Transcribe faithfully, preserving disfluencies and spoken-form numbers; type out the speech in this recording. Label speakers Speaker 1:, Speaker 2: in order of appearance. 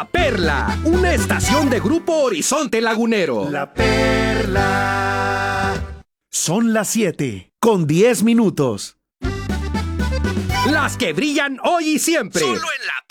Speaker 1: La Perla, una estación de Grupo Horizonte Lagunero.
Speaker 2: La Perla. Son las siete, con diez minutos.
Speaker 1: Las que brillan hoy y siempre.
Speaker 3: Solo en La